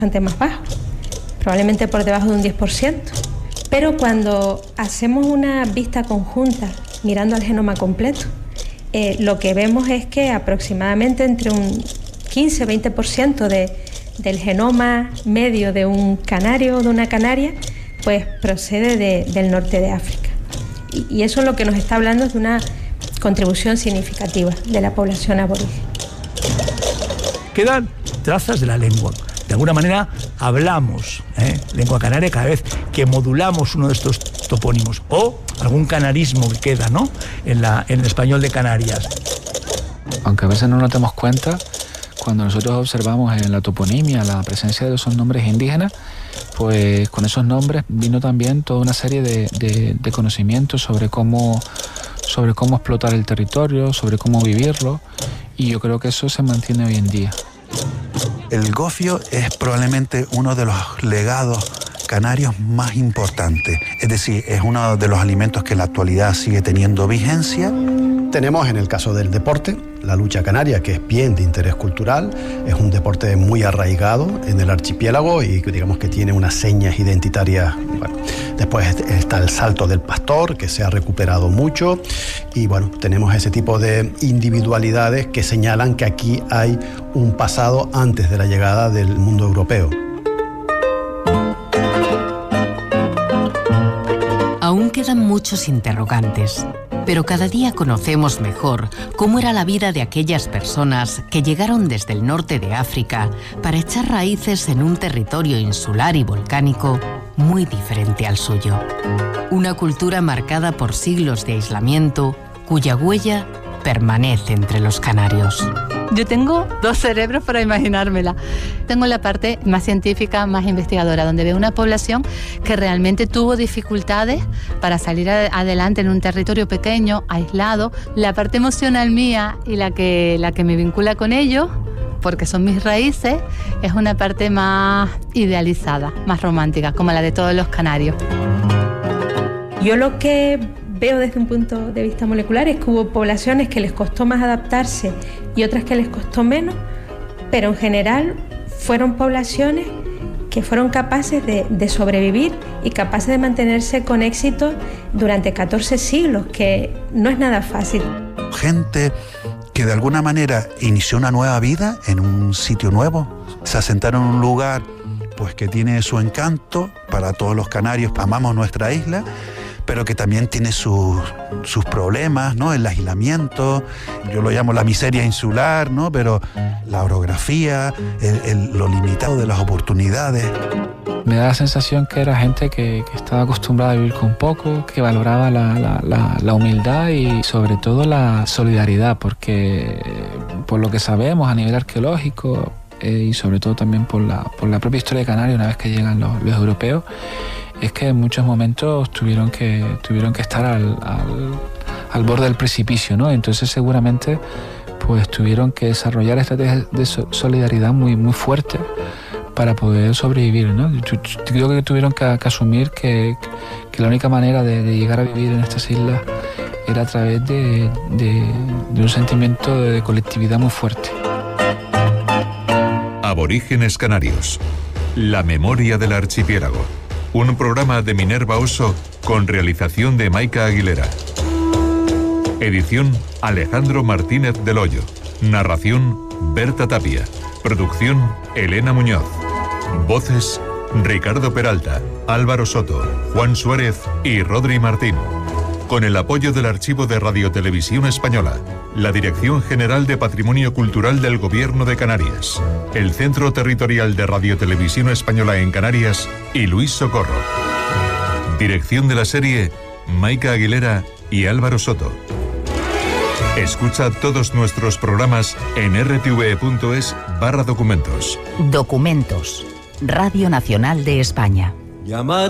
bastante más bajo, probablemente por debajo de un 10%. Pero cuando hacemos una vista conjunta mirando al genoma completo, lo que vemos es que aproximadamente entre un 15-20% del genoma medio de un canario o de una canaria pues procede del norte de África. Y eso lo que nos está hablando es de una contribución significativa de la población aborigen. Quedan trazas de la lengua. De alguna manera hablamos lengua canaria cada vez que modulamos uno de estos topónimos, o algún canarismo que queda, ¿no?, en el español de Canarias. Aunque a veces no nos damos cuenta, cuando nosotros observamos en la toponimia la presencia de esos nombres indígenas, pues con esos nombres vino también toda una serie de conocimientos sobre cómo explotar el territorio, sobre cómo vivirlo, y yo creo que eso se mantiene hoy en día. El gofio es probablemente uno de los legados canarios más importantes, es decir, es uno de los alimentos que en la actualidad sigue teniendo vigencia. Tenemos en el caso del deporte la lucha canaria, que es bien de interés cultural, es un deporte muy arraigado en el archipiélago y digamos que tiene unas señas identitarias. Bueno, después está el salto del pastor, que se ha recuperado mucho, y bueno, tenemos ese tipo de individualidades que señalan que aquí hay un pasado antes de la llegada del mundo europeo. Aún quedan muchos interrogantes, pero cada día conocemos mejor cómo era la vida de aquellas personas que llegaron desde el norte de África para echar raíces en un territorio insular y volcánico muy diferente al suyo. Una cultura marcada por siglos de aislamiento, cuya huella permanece entre los canarios. Yo tengo dos cerebros para imaginármela. Tengo la parte más científica, más investigadora, donde veo una población que realmente tuvo dificultades para salir adelante en un territorio pequeño, aislado. La parte emocional mía y la que me vincula con ellos, porque son mis raíces, es una parte más idealizada, más romántica, como la de todos los canarios. Yo lo que veo desde un punto de vista molecular es que hubo poblaciones que les costó más adaptarse y otras que les costó menos, pero en general fueron poblaciones que fueron capaces de sobrevivir y capaces de mantenerse con éxito durante 14 siglos, que no es nada fácil. Gente que de alguna manera inició una nueva vida en un sitio nuevo, se asentaron en un lugar pues que tiene su encanto para todos los canarios, amamos nuestra isla, pero que también tiene sus problemas, ¿no? El aislamiento, yo lo llamo la miseria insular, ¿no? Pero la orografía, lo limitado de las oportunidades. Me da la sensación que era gente que estaba acostumbrada a vivir con poco, que valoraba la humildad y sobre todo la solidaridad, porque por lo que sabemos a nivel arqueológico y sobre todo también por la propia historia de Canarias, una vez que llegan los europeos, es que en muchos momentos tuvieron que estar al borde del precipicio, ¿no? Entonces seguramente pues tuvieron que desarrollar estrategias de solidaridad muy, muy fuertes para poder sobrevivir, ¿no? Creo que tuvieron que asumir que la única manera de llegar a vivir en estas islas era a través de un sentimiento de colectividad muy fuerte. Aborígenes Canarios. La memoria del archipiélago. Un programa de Minerva Oso con realización de Maika Aguilera. Edición Alejandro Martínez del Hoyo. Narración Berta Tapia. Producción Elena Muñoz. Voces Ricardo Peralta, Álvaro Soto, Juan Suárez y Rodri Martín. Con el apoyo del Archivo de Radiotelevisión Española, la Dirección General de Patrimonio Cultural del Gobierno de Canarias, el Centro Territorial de Radiotelevisión Española en Canarias y Luis Socorro. Dirección de la serie, Maika Aguilera y Álvaro Soto. Escucha todos nuestros programas en rtve.es/documentos. Documentos. Radio Nacional de España.